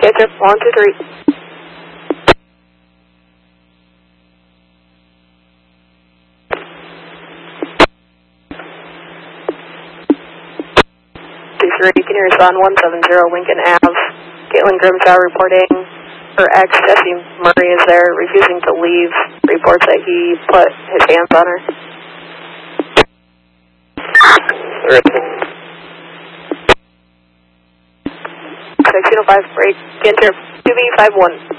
Get trip, 1, 2, 3. You can hear Sun 170 Lincoln Ave. Caitlin Grimshaw reporting her ex, Jesse Murray, is there, refusing to leave. Reports that he put his hands on her. 1605 break, get trip, 2B51.